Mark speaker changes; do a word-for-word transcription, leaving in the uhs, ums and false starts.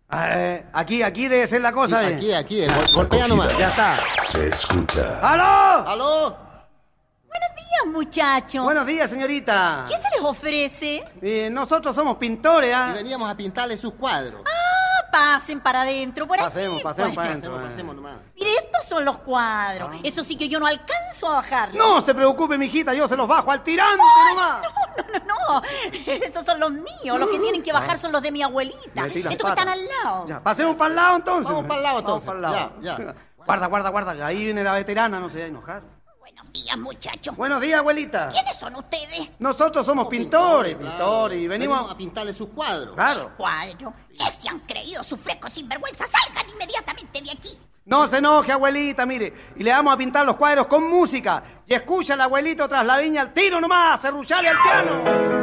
Speaker 1: Eh, aquí, aquí debe ser la cosa.
Speaker 2: Sí,
Speaker 1: eh.
Speaker 2: aquí, aquí, eh. Gol- golpea nomás.
Speaker 1: Ya está.
Speaker 3: Se escucha.
Speaker 1: ¡Aló!
Speaker 2: ¡Aló!
Speaker 4: Buenos días, muchachos.
Speaker 1: Buenos días, señorita.
Speaker 4: ¿Qué se les ofrece?
Speaker 1: Eh, nosotros somos pintores,
Speaker 2: Y
Speaker 1: ¿ah?
Speaker 2: veníamos a pintarle sus cuadros.
Speaker 4: Ah, pasen para adentro, por
Speaker 1: Pasemos,
Speaker 4: aquí.
Speaker 1: pasemos
Speaker 4: pues.
Speaker 1: para adentro.
Speaker 2: Pasemos,
Speaker 1: eh.
Speaker 2: pasemos nomás.
Speaker 4: Mire, estos son los cuadros. Eso sí que yo no alcanzo a bajarlos.
Speaker 1: No se preocupe, mijita, yo se los bajo al tirante nomás.
Speaker 4: No, no, no. Estos son los míos. Los que tienen que bajar son los de mi abuelita.
Speaker 1: Metí las
Speaker 4: Estos que
Speaker 1: patas.
Speaker 4: están al lado.
Speaker 1: Ya, pasemos para el lado entonces.
Speaker 2: Vamos para el lado,
Speaker 1: Vamos
Speaker 2: entonces.
Speaker 1: para el lado.
Speaker 2: Ya, ya.
Speaker 1: Guarda, guarda, guarda, que ahí viene la veterana, no se va a enojar.
Speaker 4: Buenos días, muchachos.
Speaker 1: Buenos días, abuelita.
Speaker 4: ¿Quiénes son ustedes?
Speaker 1: Nosotros somos pintores,
Speaker 2: claro.
Speaker 1: pintores, y venimos...
Speaker 2: a pintarle sus cuadros.
Speaker 1: Claro.
Speaker 4: Cuadro. ¿Qué se han creído sus frescos sinvergüenza? ¡Salgan inmediatamente de aquí!
Speaker 1: No se enoje, abuelita, mire. Y le vamos a pintar los cuadros con música. Y escucha al abuelito tras la viña al tiro nomás, cerruchale al piano.